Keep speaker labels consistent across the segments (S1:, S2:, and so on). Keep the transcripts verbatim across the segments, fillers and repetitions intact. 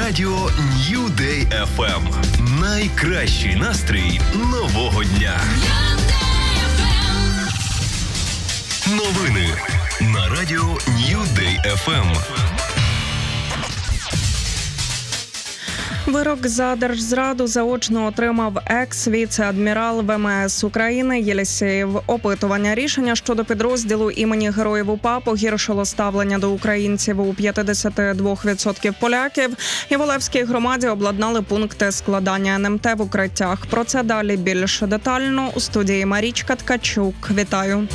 S1: радіо New Day еф ем. Найкращий настрій нового дня. Новини на радіо New Day еф ем.
S2: Вирок за держзраду заочно отримав екс-віце-адмірал ве ем ес України Єлісєєв. Опитування рішення щодо підрозділу імені Героїв УПА погіршило ставлення до українців у п'ятдесят два відсотки поляків. І в Олевській громаді обладнали пункти складання ен ем те в укриттях. Про це далі більш детально у студії Марічка Ткачук. Вітаю!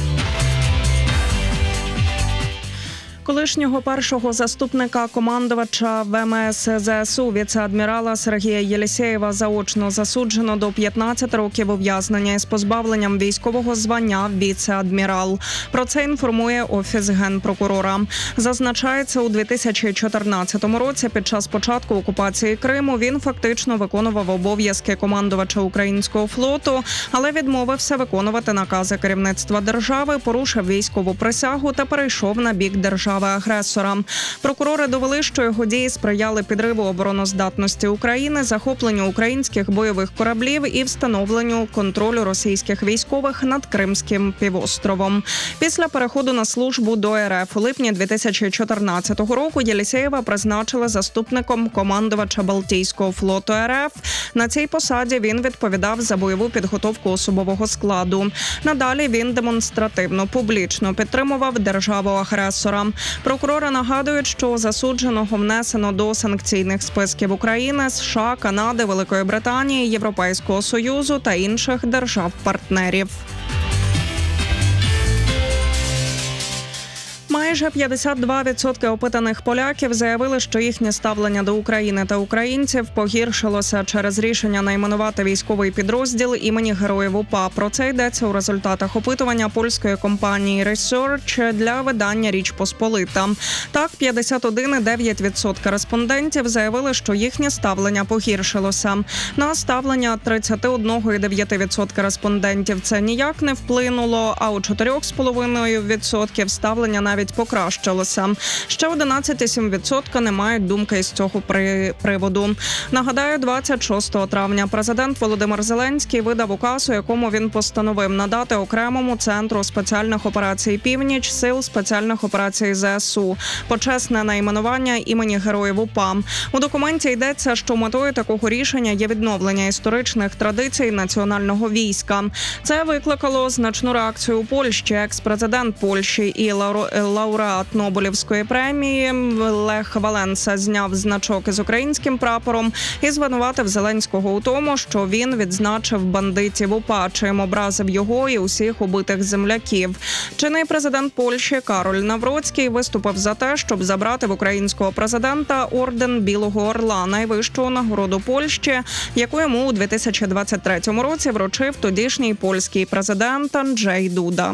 S2: Колишнього першого заступника командувача ве ем ес зе ес у віце-адмірала Сергія Єлісєєва заочно засуджено до п'ятнадцяти років ув'язнення із позбавленням військового звання віце-адмірал. Про це інформує Офіс Генпрокурора. Зазначається, у дві тисячі чотирнадцятому році під час початку окупації Криму він фактично виконував обов'язки командувача українського флоту, але відмовився виконувати накази керівництва держави, порушив військову присягу та перейшов на бік держави агресора. Прокурори довели, що його дії сприяли підриву обороноздатності України, захопленню українських бойових кораблів і встановленню контролю російських військових над Кримським півостровом. Після переходу на службу до ер еф у липні дві тисячі чотирнадцятого року Єлісєєва призначили заступником командувача Балтійського флоту ер еф. На цій посаді він відповідав за бойову підготовку особового складу. Надалі він демонстративно, публічно підтримував державу-агресора. Прокурори нагадують, що засудженого внесено до санкційних списків України, США, Канади, Великої Британії, Європейського Союзу та інших держав-партнерів. Майже п'ятдесят два відсотки опитаних поляків заявили, що їхнє ставлення до України та українців погіршилося через рішення найменувати військовий підрозділ імені Героїв УПА. Про це йдеться у результатах опитування польської компанії Research для видання «Річ Посполита». Так, п'ятдесят один цілих дев'ять десятих відсотка респондентів заявили, що їхнє ставлення погіршилося. На ставлення тридцять один цілих дев'ять десятих відсотка респондентів це ніяк не вплинуло, а у чотири цілих п'ять десятих відсотка ставлення навіть покращилося. Ще одинадцять цілих сім десятих відсотка не мають думки з цього при... приводу. Нагадаю, двадцять шостого травня президент Володимир Зеленський видав указ, у якому він постановив надати окремому центру спеціальних операцій «Північ» Сил спеціальних операцій зе ес у почесне найменування імені Героїв УПА. У документі йдеться, що метою такого рішення є відновлення історичних традицій національного війська. Це викликало значну реакцію у Польщі. Екс-президент Польщі і лауреат Нобелівської премії Лех Валенса зняв значок із українським прапором і звинуватив Зеленського у тому, що він відзначив бандитів УПА, чим образив його і усіх убитих земляків. Чинний президент Польщі Кароль Навроцький виступив за те, щоб забрати в українського президента орден Білого Орла, найвищу нагороду Польщі, яку йому у дві тисячі двадцять третьому році вручив тодішній польський президент Анджей Дуда.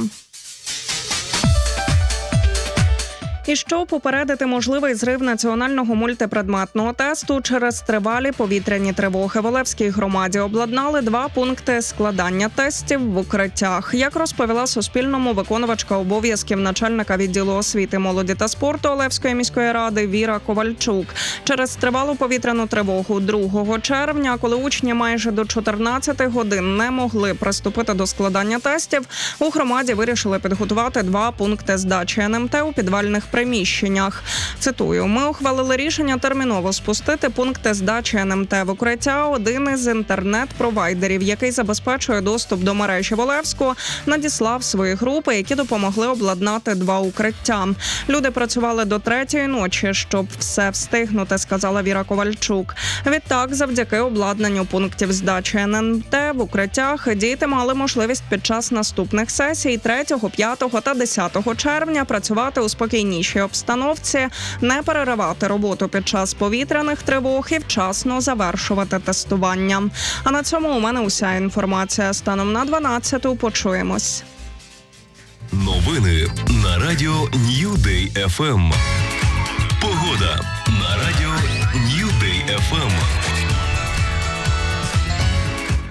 S2: І щоб попередити можливий зрив національного мультипредметного тесту через тривалі повітряні тривоги, в Олевській громаді обладнали два пункти складання тестів в укриттях. Як розповіла Суспільному виконувачка обов'язків начальника відділу освіти, молоді та спорту Олевської міської ради Віра Ковальчук, через тривалу повітряну тривогу другого червня, коли учні майже до чотирнадцяти годин не могли приступити до складання тестів, у громаді вирішили підготувати два пункти здачі ен ем те у підвальних приміщеннях. Цитую: «Ми ухвалили рішення терміново спустити пункти здачі ен ем те в укриття. Один із інтернет-провайдерів, який забезпечує доступ до мережі в Олевську, надіслав свої групи, які допомогли обладнати два укриття. Люди працювали до третьої ночі, щоб все встигнути», – сказала Віра Ковальчук. Відтак, завдяки обладнанню пунктів здачі ен ем те в укриттях, діти мали можливість під час наступних сесій третього, п'ятого та десятого червня працювати у спокійнішій обстановці, не переривати роботу під час повітряних тривог і вчасно завершувати тестування. А на цьому у мене уся інформація. Станом на дванадцяту почуємось.
S1: Новини на радіо New Day еф ем. Погода на радіо New Day еф ем.
S3: Друзі,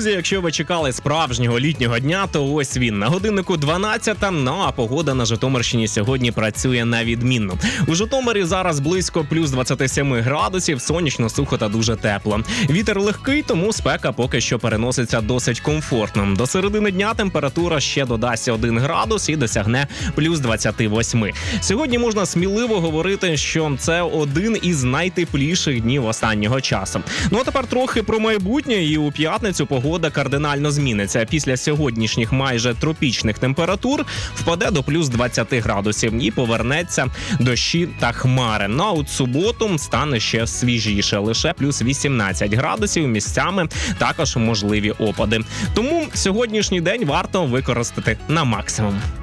S3: друзі, якщо ви чекали справжнього літнього дня, то ось він. На годиннику дванадцята, ну а погода на Житомирщині сьогодні працює на відмінно. У Житомирі зараз близько плюс двадцять сім градусів, сонячно, сухо та дуже тепло. Вітер легкий, тому спека поки що переноситься досить комфортно. До середини дня температура ще додасть один градус і досягне плюс двадцять вісім. Сьогодні можна сміливо говорити, що це один із найтепліших днів останнього часу. Ну а тепер трохи про майбутнє, і у п'ятницю погода кардинально зміниться. Після сьогоднішніх майже тропічних температур впаде до плюс двадцять градусів і повернеться дощі та хмари. Ну а от суботу стане ще свіжіше, лише плюс вісімнадцять градусів, місцями також можливі опади. Тому сьогоднішній день варто використати на максимум.